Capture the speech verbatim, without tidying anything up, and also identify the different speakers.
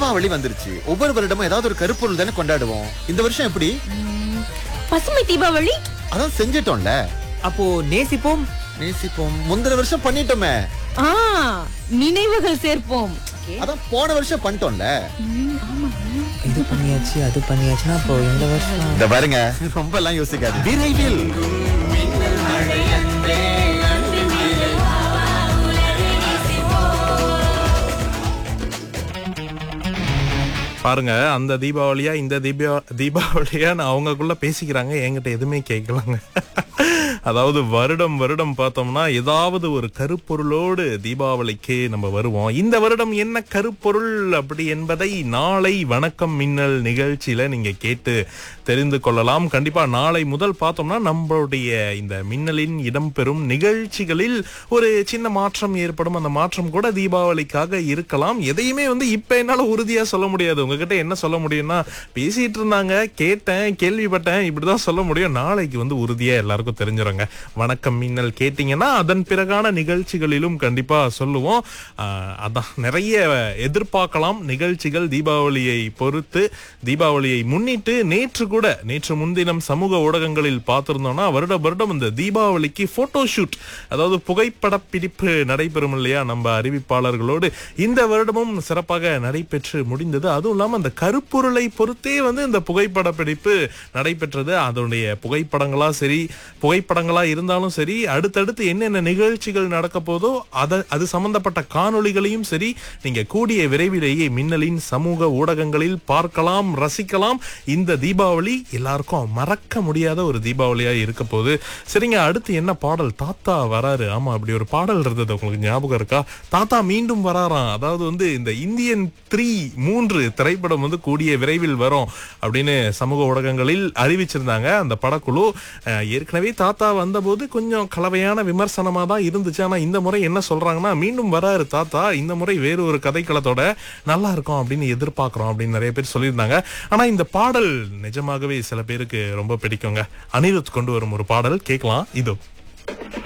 Speaker 1: தீபாவளி வந்துருச்சு. ஒவ்வொரு வருடமும் ஏதாவது ஒரு கருப்பொருள் தானே கொண்டாடுவோம். இந்த வருஷம் எப்படி?
Speaker 2: பசுமை தீபாவளி.
Speaker 1: அதான் செஞ்சிட்டோம்ல.
Speaker 3: அப்போ நேசிப்போம்
Speaker 1: நேசிப்போம் முந்தின வருஷம் பண்ணிட்டோமே.
Speaker 2: ஆ, நினைவுகள் சேர்ப்போம்.
Speaker 1: அதான் போன வருஷம் பண்ணிட்டோம்ல.
Speaker 3: இது பண்ணியாச்சு அது பண்ணியாச்சுன்னா அப்போ இந்த வருஷம்
Speaker 1: இந்த பாருங்க, ரொம்ப எல்லாம் யோசிக்காது. விரைவில்
Speaker 4: பாருங்க, அந்த தீபாவளியா இந்த தீபா தீபாவளியான்னு அவங்கக்குள்ள பேசிக்கிறாங்க, என்கிட்ட எதுவுமே கேட்கலாங்க. அதாவது வருடம் வருடம் பார்த்தோம்னா ஏதாவது ஒரு கருப்பொருளோடு தீபாவளிக்கு நம்ம வருவோம். இந்த வருடம் என்ன கருப்பொருள் அப்படி என்பதை நாளை வணக்கம் மின்னல் நிகழ்ச்சியில நீங்க கேட்டு தெரிந்து கொள்ளலாம். கண்டிப்பா நாளை முதல் பார்த்தோம்னா நம்மளுடைய இந்த மின்னலின் இடம்பெறும் நிகழ்ச்சிகளில் ஒரு சின்ன மாற்றம் ஏற்படும். அந்த மாற்றம் கூட தீபாவளிக்காக இருக்கலாம். எதையுமே வந்து இப்ப என்னால உறுதியா சொல்ல முடியாது. உங்ககிட்ட என்ன சொல்ல முடியும்னா, பேசிட்டு இருந்தாங்க, கேட்டேன், கேள்விப்பட்டேன், இப்படிதான் சொல்ல முடியும். நாளைக்கு வந்து உறுதியா எல்லாருக்கும் தெரிஞ்சிருங்க. வணக்கம் மின்னல் கேட்டீங்கன்னா அதன் பிறகான நிகழ்ச்சிகளிலும் கண்டிப்பா சொல்லுவோம். அதான் நிறைய எதிர்பார்க்கலாம் நிகழ்ச்சிகள் தீபாவளியை பொறுத்து. தீபாவளியை முன்னிட்டு நேற்று கூட நேற்று முன்தினம் சமூக ஊடகங்களில் பார்த்திருந்தோம்னா, வருட வருடம் இந்த தீபாவளிக்கு போட்டோ ஷூட், அதாவது புகைப்பட பிடிப்பு நடைபெறும் இல்லையா நம்ம அறிவிப்பாளர்களோடு. இந்த வருடமும் சிறப்பாக நடைபெற்று முடிந்தது. அதுவும் இல்லாம அந்த கருப்பொருளை பொறுத்தே வந்து இந்த புகைப்பட பிடிப்பு நடைபெற்றது. அதனுடைய புகைப்படங்களா சரி, புகைப்படங்களா இருந்தாலும் சரி, அடுத்தடுத்து என்னென்ன நிகழ்ச்சிகள் நடக்க போதோ அத அது சம்பந்தப்பட்ட காணொளிகளையும் சரி நீங்க கூடிய விரைவிலேயே மின்னலின் சமூக ஊடகங்களில் பார்க்கலாம், ரசிக்கலாம். இந்த தீபாவளி எல்லாருக்கும் மறக்க முடியாத ஒரு தீபாவளியா இருக்க போகுது. சரிங்க, அடுத்து என்ன பாடல்? தாத்தா வராரு. ஆமா, அப்படி ஒரு பாடல் இருந்தது, உங்களுக்கு ஞாபகம் இருக்கா? தாத்தா மீண்டும் வராராம். அதாவது வந்து இந்த இந்தியன் த்ரீ மூன்று திரைப்படம் வந்து கூடிய விரைவில் வரும் அப்படின்னு சமூக ஊடகங்களில் அறிவிச்சிருந்தாங்க அந்த படக்குழு. ஏற்கனவே தாத்தா வந்தபோது கொஞ்சம் கலவையான விமர்சனமா தான் இருந்துச்சு. ஆனா இந்த முறை என்ன சொல்றாங்கன்னா, மீண்டும் வராரு தாத்தா, இந்த முறை வேறு ஒரு கதைக்களத்தோட நல்லா இருக்கும் அப்படின்னு எதிர்பார்க்கிறோம் அப்படின்னு நிறைய பேர் சொல்லியிருந்தாங்க. ஆனா இந்த பாடல் நிஜமாகவே சில பேருக்கு ரொம்ப பிடிக்குங்க. அனிருத் கொண்டு வரும் ஒரு பாடல் கேட்கலாம் இதோ.